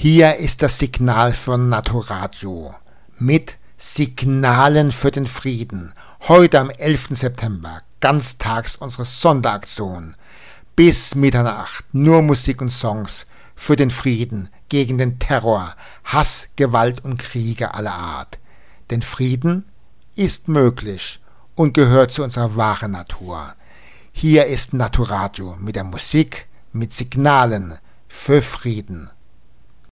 Hier ist das Signal von Naturadio mit Signalen für den Frieden. Heute am 11. September, ganztags unsere Sonderaktion. Bis Mitternacht nur Musik und Songs für den Frieden, gegen den Terror, Hass, Gewalt und Kriege aller Art. Denn Frieden ist möglich und gehört zu unserer wahren Natur. Hier ist Naturadio mit der Musik, mit Signalen für Frieden.